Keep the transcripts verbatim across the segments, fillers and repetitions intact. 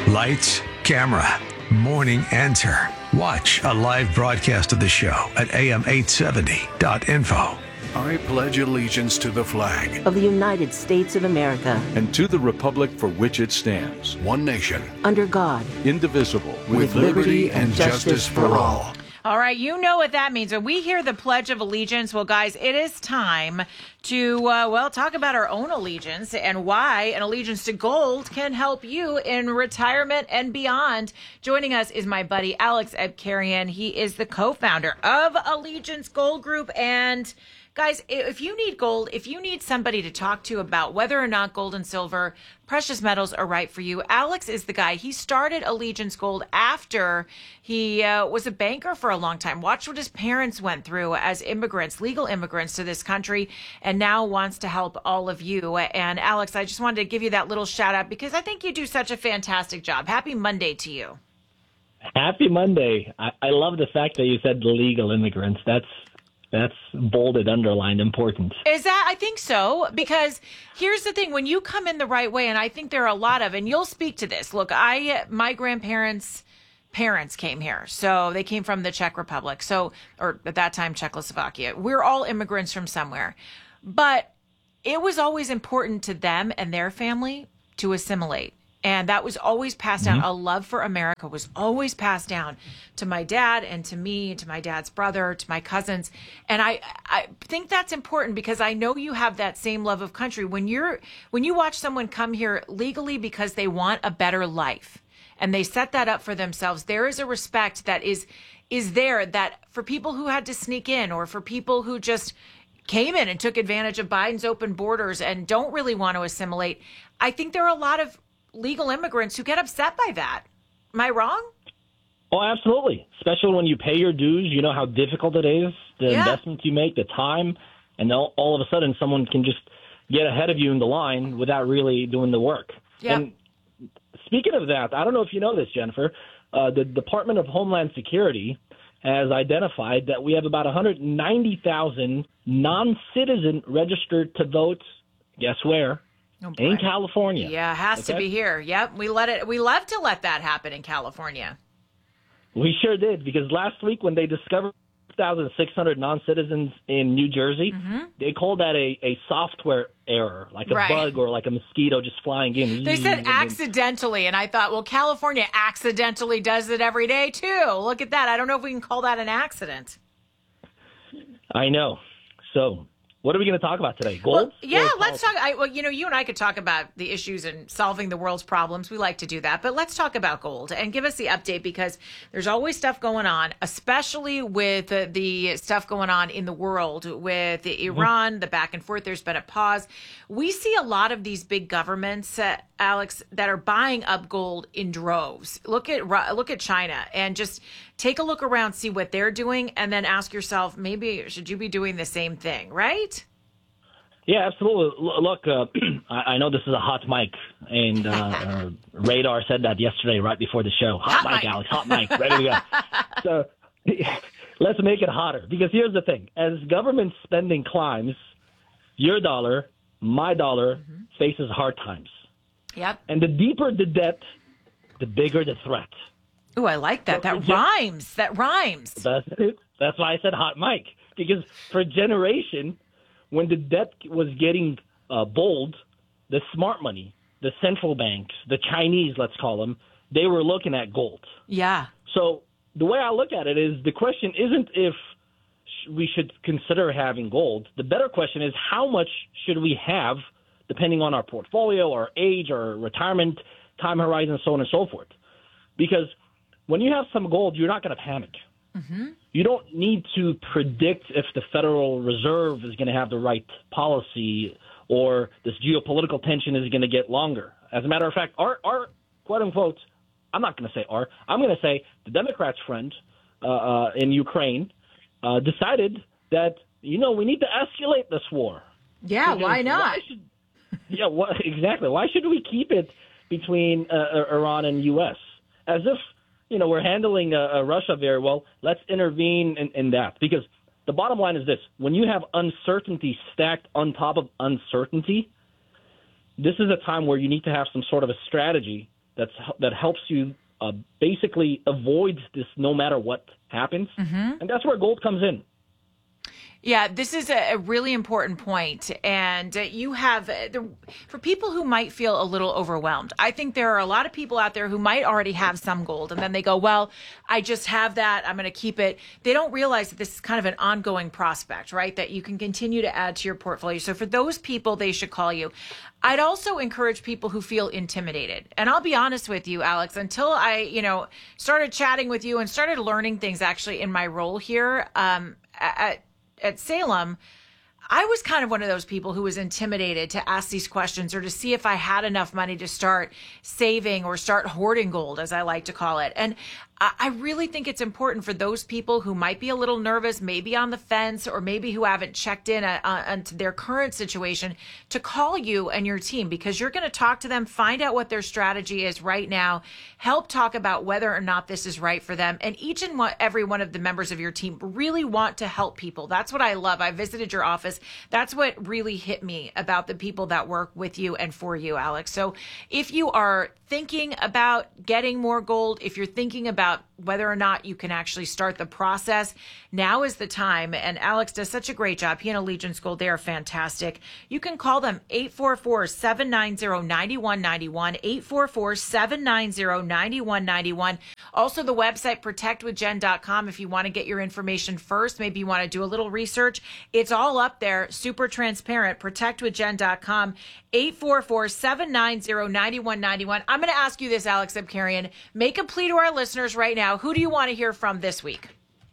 Lights, camera, morning answer. Watch a live broadcast of the show at A M eight seventy dot info. I pledge allegiance to the flag of the United States of America and to the republic for which it stands, one nation, under God, indivisible, with, with liberty, liberty and justice, justice for all. All right, you know what that means. When we hear the Pledge of Allegiance, well, guys, it is time to, uh, well, talk about our own allegiance and why an allegiance to gold can help you in retirement and beyond. Joining us is my buddy, Alex Abkarian. He is the co-founder of Allegiance Gold Group. And guys, if you need gold, if you need somebody to talk to about whether or not gold and silver, precious metals are right for you, Alex is the guy. He started Allegiance Gold after he uh, was a banker for a long time. Watched what his parents went through as immigrants, legal immigrants to this country, and now wants to help all of you. And Alex, I just wanted to give you that little shout out because I think you do such a fantastic job. Happy Monday to you. Happy Monday. I, I love the fact that you said legal immigrants. That's That's bolded, underlined, important. Is that? I think so, because here's the thing. When you come in the right way, and I think there are a lot of, and you'll speak to this. Look, I, my grandparents' parents came here. So they came from the Czech Republic. So, or at that time, Czechoslovakia. We're all immigrants from somewhere. But it was always important to them and their family to assimilate. And that was always passed down. Mm-hmm. A love for America was always passed down to my dad and to me, to my dad's brother, to my cousins. And I, I think that's important because I know you have that same love of country. When you're, when you watch someone come here legally because they want a better life and they set that up for themselves, there is a respect that is, is there that for people who had to sneak in or for people who just came in and took advantage of Biden's open borders and don't really want to assimilate. I think there are a lot of legal immigrants who get upset by that. Am I wrong? Oh, absolutely. Especially when you pay your dues, you know how difficult it is, the yeah. investments you make, the time, and all, all of a sudden someone can just get ahead of you in the line without really doing the work. Yeah. And speaking of that, I don't know if you know this, Jennifer, uh, the Department of Homeland Security has identified that we have about one hundred ninety thousand non-citizen registered to vote, guess where? Oh, in California. Yeah, it has okay. to be here. Yep, we let it. We love to let that happen in California. We sure did, because last week when they discovered two thousand six hundred non-citizens in New Jersey, mm-hmm. they called that a, a software error, like a right. bug or like a mosquito just flying in. They said accidentally, and I thought, well, California accidentally does it every day, too. Look at that. I don't know if we can call that an accident. I know. So what are we going to talk about today? Gold? Well, yeah, let's talk. I, well, you know, you and I could talk about the issues and solving the world's problems. We like to do that. But let's talk about gold and give us the update because there's always stuff going on, especially with uh, the stuff going on in the world with the Iran, mm-hmm. the back and forth. There's been a pause. We see a lot of these big governments, uh, Alex, that are buying up gold in droves. Look at look at China and just take a look around, see what they're doing, and then ask yourself, maybe should you be doing the same thing, right? Yeah, absolutely. Look, uh, I know this is a hot mic, and uh, uh, Radar said that yesterday right before the show. Hot, hot mic, mic, Alex, hot mic, ready to go. So let's make it hotter, because here's the thing. As government spending climbs, your dollar, my dollar, mm-hmm. faces hard times. Yep. And the deeper the debt, the bigger the threat. Oh, I like that. That rhymes. That rhymes. That's it. That's why I said hot mic. Because for a generation, when the debt was getting uh, bold, the smart money, the central banks, the Chinese, let's call them, they were looking at gold. Yeah. So the way I look at it is the question isn't if sh- we should consider having gold. The better question is how much should we have depending on our portfolio, our age, our retirement time horizon, so on and so forth. Because when you have some gold, you're not going to panic. Mm-hmm. You don't need to predict if the Federal Reserve is going to have the right policy or this geopolitical tension is going to get longer. As a matter of fact, our, our quote-unquote, I'm not going to say our, I'm going to say the Democrats' friend uh, uh, in Ukraine uh, decided that, you know, we need to escalate this war. Yeah, because why not? Why should, yeah, what, exactly. Why should we keep it between uh, Iran and U S? As if, you know, we're handling uh, uh, Russia very well. Let's intervene in, in that. Because the bottom line is this. When you have uncertainty stacked on top of uncertainty, this is a time where you need to have some sort of a strategy that's that helps you uh, basically avoid this no matter what happens, Mm-hmm. and that's where gold comes in. Yeah, this is a a really important point. And uh, you have, uh, the, for people who might feel a little overwhelmed, I think there are a lot of people out there who might already have some gold. And then they go, well, I just have that. I'm going to keep it. They don't realize that this is kind of an ongoing prospect, right? That you can continue to add to your portfolio. So for those people, they should call you. I'd also encourage people who feel intimidated. And I'll be honest with you, Alex, until I, you know, started chatting with you and started learning things actually in my role here um, at, at Salem, I was kind of one of those people who was intimidated to ask these questions or to see if I had enough money to start saving or start hoarding gold, as I like to call it. And I really think it's important for those people who might be a little nervous, maybe on the fence, or maybe who haven't checked in on their current situation, to call you and your team, because you're going to talk to them, find out what their strategy is right now, help talk about whether or not this is right for them. And each and one, every one of the members of your team really want to help people. That's what I love. I visited your office. That's what really hit me about the people that work with you and for you, Alex. So if you are thinking about getting more gold, if you're thinking about whether or not you can actually start the process, now is the time. And Alex does such a great job. He and Allegiance Gold, they are fantastic. You can call them eight four four, seven nine zero, nine one nine one, eight four four, seven nine zero, nine one nine one. Also the website protect with jen dot com if you want to get your information first. Maybe you want to do a little research. It's all up there, super transparent, protect with jen dot com, eight four four, seven nine zero, nine one nine one. I'm going to ask you this, Alex Abkarian. Make a plea to our listeners right now. Who do you want to hear from this week?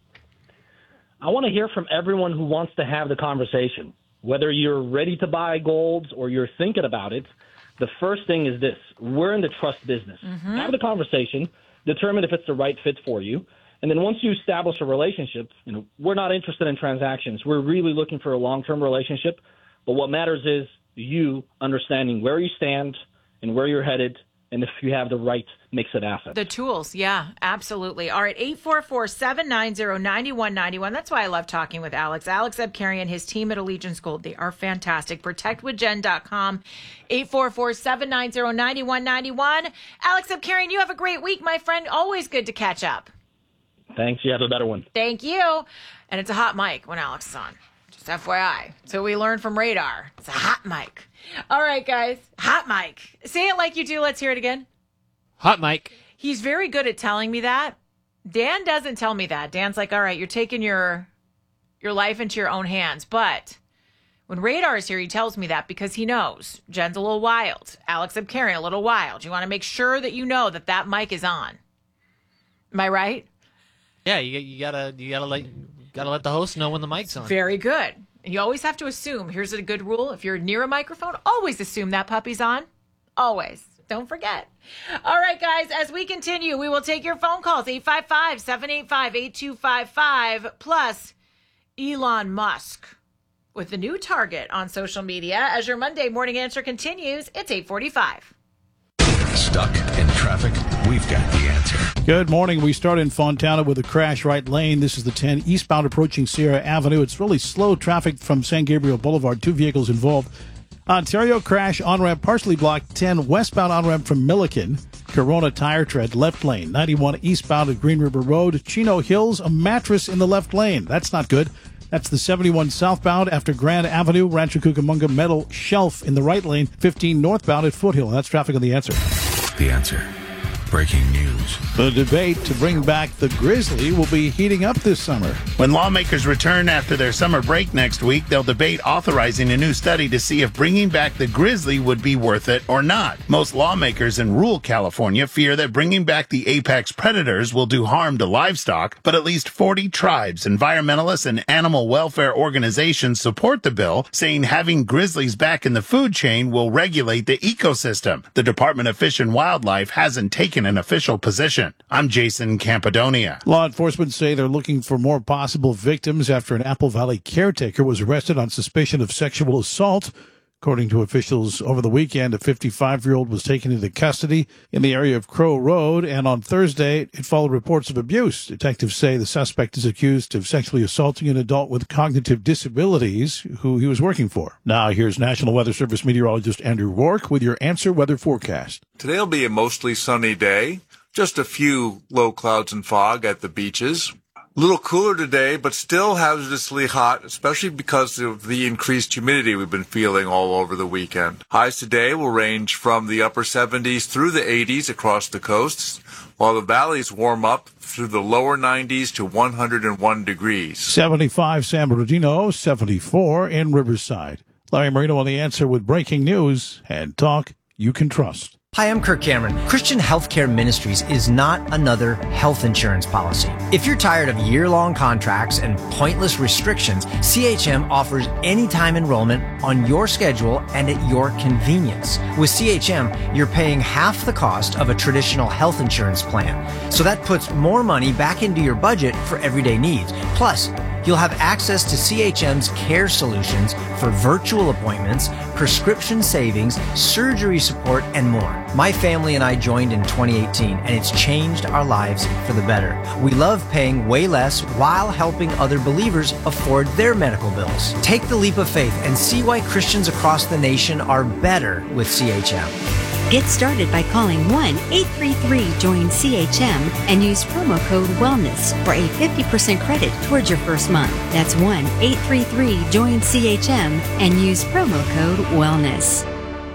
I want to hear from everyone who wants to have the conversation. Whether you're ready to buy gold or you're thinking about it, the first thing is this. We're in the trust business. Mm-hmm. Have the conversation, determine if it's the right fit for you. And then once you establish a relationship, you know, we're not interested in transactions. We're really looking for a long-term relationship. But what matters is you understanding where you stand and where you're headed, and if you have the right mix of assets. The tools, yeah, absolutely. All right, eight four four, seven nine zero, nine one nine one. That's why I love talking with Alex. Alex Abkarian, his team at Allegiance Gold, they are fantastic. protect with jen dot com, eight four four, seven nine zero, nine one nine one. Alex Abkarian, you have a great week, my friend. Always good to catch up. Thanks. You have a better one. Thank you. And it's a hot mic when Alex is on. Just F Y I. So we learned from Radar. It's a hot mic. All right, guys. Hot mic. Say it like you do. Let's hear it again. Hot mic. He's very good at telling me that. Dan doesn't tell me that. Dan's like, all right, you're taking your your life into your own hands. But when Radar is here, he tells me that because he knows Jen's a little wild. Alex Abkarian, a little wild. You want to make sure that you know that that mic is on. Am I right? Yeah, you, you gotta you gotta let gotta let the host know when the mic's on. Very good. And you always have to assume. Here's a good rule: if you're near a microphone, always assume that puppy's on. Always. Don't forget. All right, guys, as we continue, we will take your phone calls, eight five five, seven eight five, eight two five five, plus Elon Musk with the new target on social media. As your Monday morning answer continues, it's eight forty-five. Stuck in traffic? We've got the answer. Good morning. We start in Fontana with a crash right lane. This is the ten eastbound approaching Sierra Avenue. It's really slow traffic from San Gabriel Boulevard. Two vehicles involved. Ontario crash on-ramp partially blocked. ten westbound on-ramp from Milliken. Corona tire tread left lane. ninety-one eastbound at Green River Road. Chino Hills, a mattress in the left lane. That's not good. That's the seventy-one southbound after Grand Avenue. Rancho Cucamonga metal shelf in the right lane. fifteen northbound at Foothill. That's traffic on the answer. The answer. Breaking news. The debate to bring back the Grizzly will be heating up this summer. When lawmakers return after their summer break next week, they'll debate authorizing a new study to see if bringing back the Grizzly would be worth it or not. Most lawmakers in rural California fear that bringing back the apex predators will do harm to livestock, but at least forty tribes, environmentalists, and animal welfare organizations support the bill, saying having grizzlies back in the food chain will regulate the ecosystem. The Department of Fish and Wildlife hasn't taken an official position. I'm Jason Campadonia. Law enforcement say they're looking for more possible victims after an Apple Valley caretaker was arrested on suspicion of sexual assault. According to officials over the weekend, a fifty-five-year-old was taken into custody in the area of Crow Road, and on Thursday, it followed reports of abuse. Detectives say the suspect is accused of sexually assaulting an adult with cognitive disabilities who he was working for. Now, here's National Weather Service meteorologist Andrew Rourke with your Answer Weather forecast. Today will be a mostly sunny day, just a few low clouds and fog at the beaches. A little cooler today, but still hazardously hot, especially because of the increased humidity we've been feeling all over the weekend. Highs today will range from the upper seventies through the eighties across the coasts, while the valleys warm up through the lower nineties to one hundred one degrees. seventy-five San Bernardino, seventy-four in Riverside. Larry Marino on The Answer with breaking news and talk you can trust. Hi, I'm Kirk Cameron. Christian Healthcare Ministries is not another health insurance policy. If you're tired of year-long contracts and pointless restrictions, C H M offers anytime enrollment on your schedule and at your convenience. With C H M, you're paying half the cost of a traditional health insurance plan. So that puts more money back into your budget for everyday needs. Plus, you'll have access to C H M's care solutions for virtual appointments, prescription savings, surgery support, and more. My family and I joined in twenty eighteen, and it's changed our lives for the better. We love paying way less while helping other believers afford their medical bills. Take the leap of faith and see why Christians across the nation are better with C H M. Get started by calling one eight three three join C H M and use promo code WELLNESS for a fifty percent credit towards your first month. That's one eight three three join C H M and use promo code WELLNESS.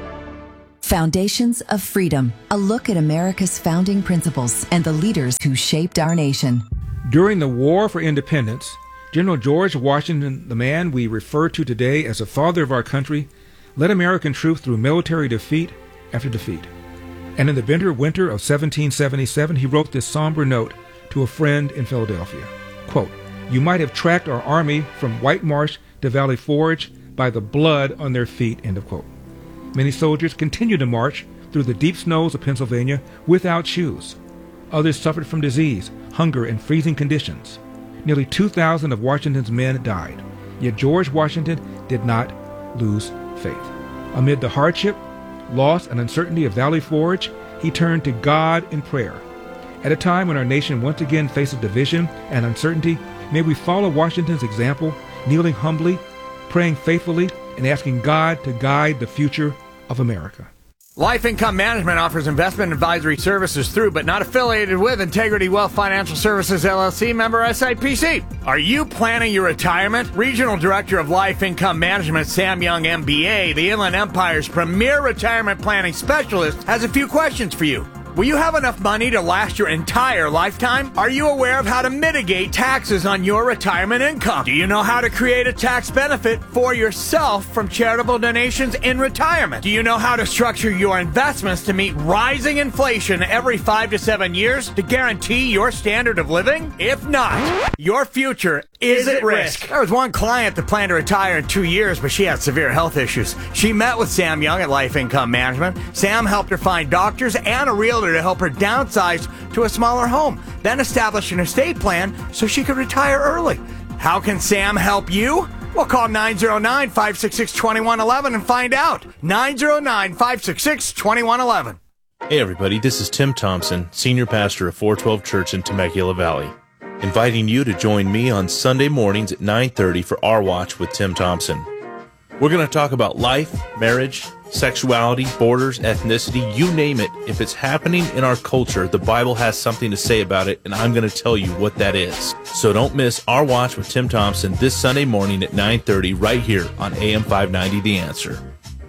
Foundations of Freedom, a look at America's founding principles and the leaders who shaped our nation. During the War for Independence, General George Washington, the man we refer to today as the father of our country, led American troops through military defeat after defeat. And in the bitter winter of seventeen seventy-seven, he wrote this somber note to a friend in Philadelphia. Quote, "You might have tracked our army from White Marsh to Valley Forge by the blood on their feet," end of quote. Many soldiers continued to march through the deep snows of Pennsylvania without shoes. Others suffered from disease, hunger, and freezing conditions. Nearly two thousand of Washington's men died. Yet George Washington did not lose faith. Amid the hardship, loss, and uncertainty of Valley Forge, he turned to God in prayer. At a time when our nation once again faces division and uncertainty, may we follow Washington's example, kneeling humbly, praying faithfully, and asking God to guide the future of America. Life Income Management offers investment advisory services through, but not affiliated with, Integrity Wealth Financial Services, L L C, member S I P C. Are you planning your retirement? Regional Director of Life Income Management, Sam Young, M B A, the Inland Empire's premier retirement planning specialist, has a few questions for you. Will you have enough money to last your entire lifetime? Are you aware of how to mitigate taxes on your retirement income? Do you know how to create a tax benefit for yourself from charitable donations in retirement? Do you know how to structure your investments to meet rising inflation every five to seven years to guarantee your standard of living? If not, your future is at risk. There was one client that planned to retire in two years, but she had severe health issues. She met with Sam Young at Life Income Management. Sam helped her find doctors and a realtor to help her downsize to a smaller home, then establish an estate plan so she could retire early. How can Sam help you? Well, call nine zero nine, five six six, two one one one and find out. nine zero nine, five six six, two one one one. Hey everybody, this is Tim Thompson, Senior Pastor of four twelve Church in Temecula Valley, inviting you to join me on Sunday mornings at nine thirty for Our Watch with Tim Thompson. We're going to talk about life, marriage, sexuality, borders, ethnicity, you name it. If it's happening in our culture, the Bible has something to say about it, and I'm going to tell you what that is. So don't miss Our Watch with Tim Thompson this Sunday morning at nine thirty right here on A M five ninety The Answer.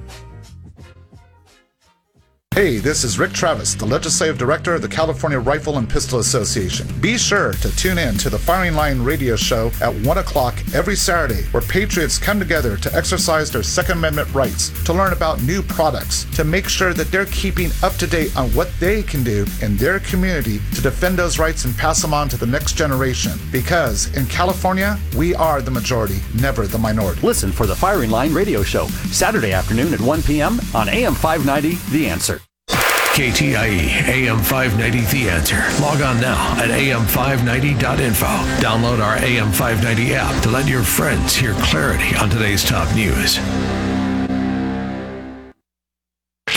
Hey, this is Rick Travis, the Legislative Director of the California Rifle and Pistol Association. Be sure to tune in to the Firing Line radio show at one o'clock every Saturday, where patriots come together to exercise their Second Amendment rights, to learn about new products, to make sure that they're keeping up to date on what they can do in their community to defend those rights and pass them on to the next generation. Because in California, we are the majority, never the minority. Listen for the Firing Line radio show, Saturday afternoon at one p.m. on A M five ninety The Answer. K T I E, A M five ninety The Answer. Log on now at A M five ninety dot info. Download our A M five ninety app to let your friends hear clarity on today's top news.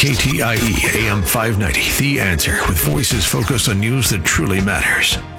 K T I E A M five ninety, The Answer, with voices focused on news that truly matters.